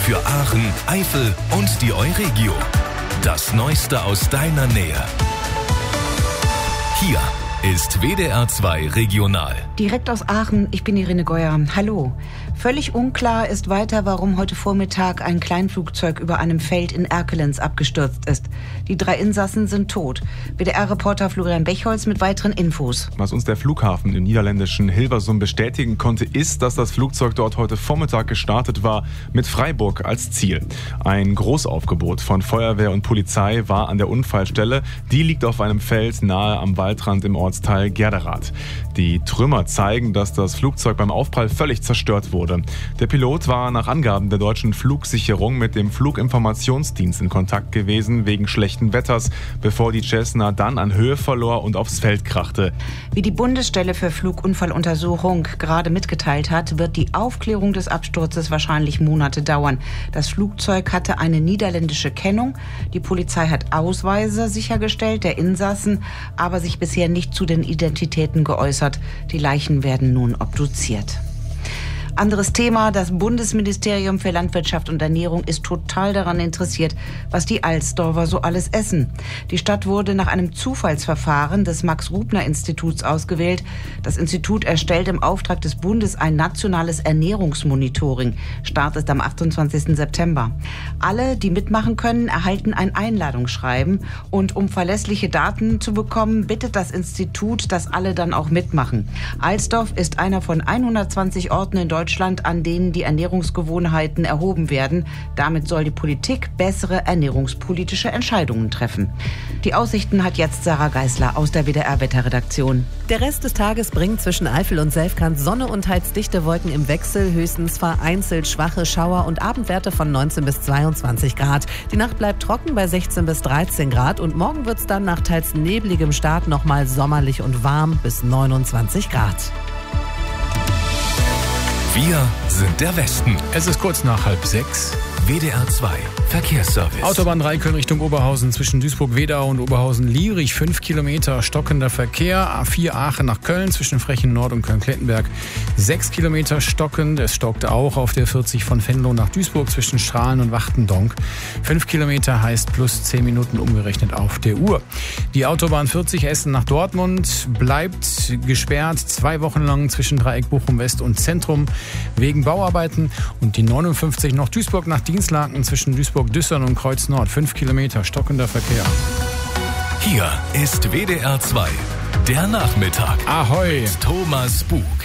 für Aachen, Eifel und die Euregio. Das Neueste aus deiner Nähe. Hier ist WDR 2 Regional. Direkt aus Aachen, ich bin Irene Geuer. Hallo. Völlig unklar ist weiter, warum heute Vormittag ein Kleinflugzeug über einem Feld in Erkelenz abgestürzt ist. Die 3 Insassen sind tot. WDR-Reporter Florian Bechholz mit weiteren Infos. Was uns der Flughafen im niederländischen Hilversum bestätigen konnte, ist, dass das Flugzeug dort heute Vormittag gestartet war, mit Freiburg als Ziel. Ein Großaufgebot von Feuerwehr und Polizei war an der Unfallstelle. Die liegt auf einem Feld nahe am Waldrand im Ortsteil Gerderath. Die Trümmer zeigen, dass das Flugzeug beim Aufprall völlig zerstört wurde. Der Pilot war nach Angaben der deutschen Flugsicherung mit dem Fluginformationsdienst in Kontakt gewesen wegen schlechten Wetters, bevor die Cessna dann an Höhe verlor und aufs Feld krachte. Wie die Bundesstelle für Flugunfalluntersuchung gerade mitgeteilt hat, wird die Aufklärung des Absturzes wahrscheinlich Monate dauern. Das Flugzeug hatte eine niederländische Kennung. Die Polizei hat Ausweise sichergestellt der Insassen, aber sich bisher nicht zu den Identitäten geäußert. Die Leichen werden nun obduziert. Anderes Thema, das Bundesministerium für Landwirtschaft und Ernährung ist total daran interessiert, was die Alsdorfer so alles essen. Die Stadt wurde nach einem Zufallsverfahren des Max-Rubner-Instituts ausgewählt. Das Institut erstellt im Auftrag des Bundes ein nationales Ernährungsmonitoring. Start ist am 28. September. Alle, die mitmachen können, erhalten ein Einladungsschreiben. Und um verlässliche Daten zu bekommen, bittet das Institut, dass alle dann auch mitmachen. Alsdorf ist einer von 120 Orten in Deutschland, an denen die Ernährungsgewohnheiten erhoben werden. Damit soll die Politik bessere ernährungspolitische Entscheidungen treffen. Die Aussichten hat jetzt Sarah Geisler aus der WDR-Wetterredaktion. Der Rest des Tages bringt zwischen Eifel und Selfkant Sonne und teils dichte Wolken im Wechsel, höchstens vereinzelt schwache Schauer und Abendwerte von 19 bis 22 Grad. Die Nacht bleibt trocken bei 16 bis 13 Grad und morgen wird es dann nach teils nebligem Start nochmal sommerlich und warm bis 29 Grad. Wir sind der Westen. Es ist kurz nach 5:30. WDR 2 Verkehrsservice. Autobahn 3 Köln Richtung Oberhausen zwischen Duisburg-Wedau und Oberhausen-Liebrich 5 Kilometer stockender Verkehr. A4 Aachen nach Köln zwischen Frechen Nord und Köln-Klettenberg 6 Kilometer stockend. Es stockt auch auf der 40 von Venlo nach Duisburg zwischen Strahlen und Wachtendonk. 5 Kilometer heißt plus 10 Minuten umgerechnet auf der Uhr. Die Autobahn 40 Essen nach Dortmund bleibt gesperrt 2 Wochen lang zwischen Dreieck Bochum West und Zentrum wegen Bauarbeiten. Und die 59 noch Duisburg nach Dienstlaken zwischen Duisburg-Düssern und Kreuz Nord 5 Kilometer stockender Verkehr. Hier ist WDR 2, der Nachmittag. Ahoi! Thomas Bug.